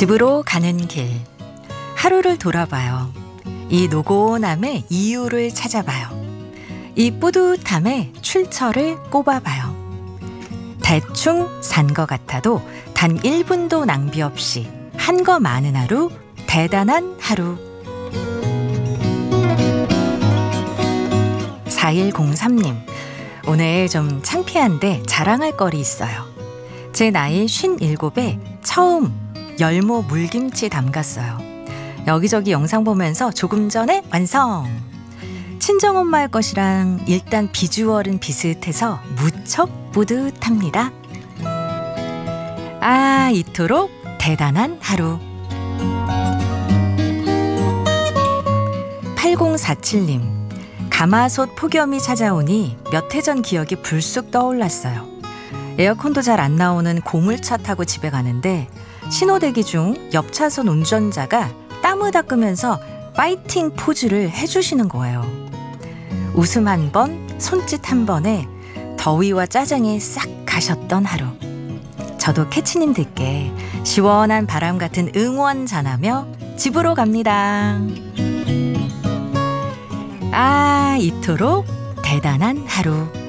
집으로 가는 길. 하루를 돌아봐요. 이 노곤함의 이유를 찾아봐요. 이 뿌듯함에 출처를 꼽아봐요. 대충 산 것 같아도 단 1분도 낭비 없이 한 거 많은 하루, 대단한 하루. 4103님, 오늘 좀 창피한데 자랑할 거리 있어요. 제 나이 57에 처음 열무 물김치 담갔어요. 여기저기 영상 보면서 조금 전에 완성! 친정엄마의 것이랑 일단 비주얼은 비슷해서 무척 뿌듯합니다. 아, 이토록 대단한 하루. 8047님, 가마솥 폭염이 찾아오니 몇 해 전 기억이 불쑥 떠올랐어요. 에어컨도 잘 안 나오는 고물차 타고 집에 가는데 신호대기 중 옆 차선 운전자가 땀을 닦으면서 파이팅 포즈를 해주시는 거예요. 웃음 한 번, 손짓 한 번에 더위와 짜증이 싹 가셨던 하루. 저도 캐치님들께 시원한 바람 같은 응원 전하며 집으로 갑니다. 아, 이토록 대단한 하루.